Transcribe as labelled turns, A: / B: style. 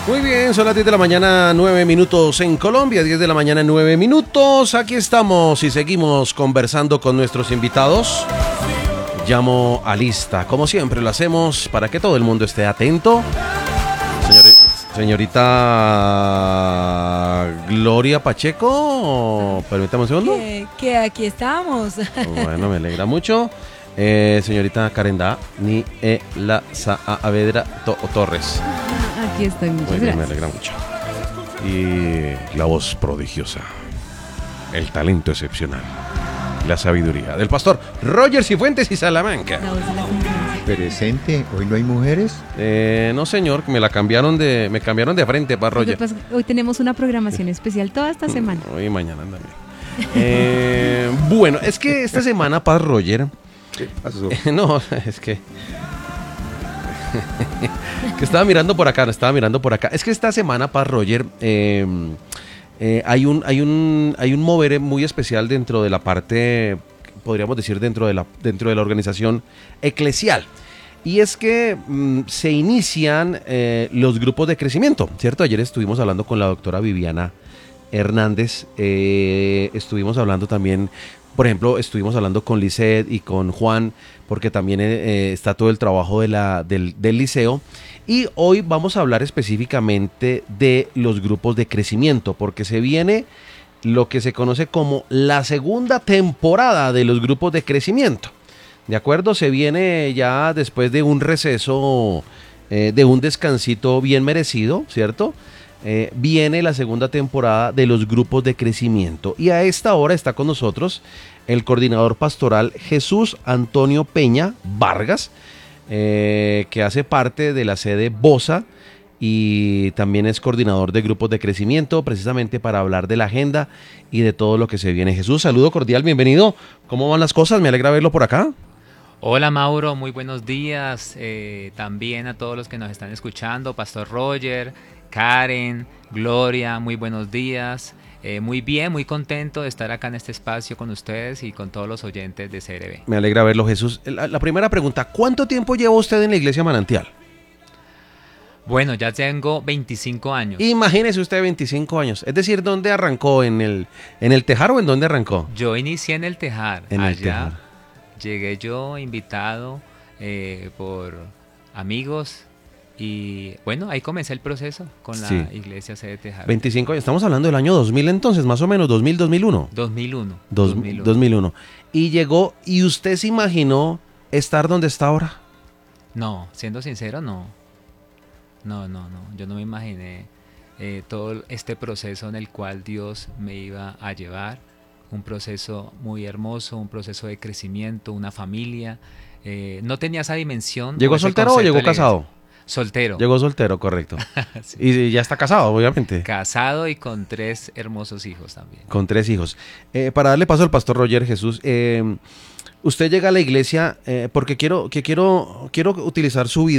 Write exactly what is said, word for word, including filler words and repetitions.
A: Muy bien, son las diez de la mañana, nueve minutos en Colombia, diez de la mañana, nueve minutos. Aquí estamos y seguimos conversando con nuestros invitados. Llamo a lista, como siempre lo hacemos, para que todo el mundo esté atento. Señor, señorita Gloria Pacheco, permítame un segundo.
B: Que, que aquí estamos.
A: Bueno, me alegra mucho. Eh, señorita Carenda Ni e la Saavedra to Torres.
B: Aquí estoy, muchas
A: Muy bien, me
B: gracias.
A: alegra mucho. Y la voz prodigiosa, el talento excepcional, la sabiduría del pastor Roger Cifuentes y Salamanca.
B: La voz de la confianza.
C: Presente, hoy no hay mujeres.
A: Eh, no señor, me la cambiaron de, me cambiaron de frente para
B: Lo que
A: Roger.
B: pasa es que hoy tenemos una programación especial toda esta semana.
A: Hoy y mañana también. Eh, bueno, es que esta semana para Roger.
C: ¿Qué pasó?
A: No, es que que estaba mirando por acá, no estaba mirando por acá. Es que esta semana para Roger eh, eh, hay un hay un hay un mover muy especial dentro de la parte, podríamos decir dentro de la dentro de la organización eclesial. Y es que mmm, se inician eh, los grupos de crecimiento, ¿cierto? Ayer estuvimos hablando con la doctora Viviana Hernández, eh, estuvimos hablando también, por ejemplo, estuvimos hablando con Lisset y con Juan, porque también eh, está todo el trabajo de la, del, del liceo. Y hoy vamos a hablar específicamente de los grupos de crecimiento, porque se viene lo que se conoce como la segunda temporada de los grupos de crecimiento. ¿De acuerdo? Se viene ya después de un receso, eh, de un descansito bien merecido, ¿cierto? Eh, viene la segunda temporada de los grupos de crecimiento y a esta hora está con nosotros el coordinador pastoral Jesús Antonio Peña Vargas, eh, que hace parte de la sede Bosa y también es coordinador de grupos de crecimiento, precisamente para hablar de la agenda y de todo lo que se viene. Jesús, saludo cordial, bienvenido. ¿Cómo van las cosas? Me alegra verlo por acá.
D: Hola Mauro, muy buenos días, eh, también a todos los que nos están escuchando, Pastor Roger, Karen, Gloria, muy buenos días, eh, muy bien, muy contento de estar acá en este espacio con ustedes y con todos los oyentes de C R B.
A: Me alegra verlo, Jesús. La, la primera pregunta, ¿cuánto tiempo lleva usted en la Iglesia Manantial?
D: Bueno, ya tengo veinticinco años.
A: Imagínese usted veinticinco años, es decir, ¿dónde arrancó? ¿En el, en el Tejar o en dónde arrancó?
D: Yo inicié en el Tejar,
A: En el
D: allá
A: Tejar.
D: Llegué yo invitado eh, por amigos. Y bueno, ahí comencé el proceso con la
A: Sí.
D: iglesia sede Tejar.
A: veinticinco años, estamos hablando del año dos mil entonces, más o menos, dos mil, dos mil uno.
D: dos mil uno.
A: Dos-
D: dos mil uno.
A: dos mil uno. Y llegó, ¿y usted se imaginó estar donde está ahora?
D: No, siendo sincero, no. No, no, no. Yo no me imaginé eh, todo este proceso en el cual Dios me iba a llevar. Un proceso muy hermoso, un proceso de crecimiento, una familia. Eh, no tenía esa dimensión.
A: ¿Llegó
D: o ese
A: soltero o
D: concepto
A: llegó
D: de la iglesia.
A: casado?
D: Soltero.
A: Llegó soltero, correcto.
D: Sí.
A: Y ya está casado, obviamente.
D: Casado y con tres hermosos hijos también.
A: Con tres hijos. Eh, para darle paso al pastor Roger Jesús, eh, usted llega a la iglesia eh, porque quiero, que quiero, quiero utilizar su vida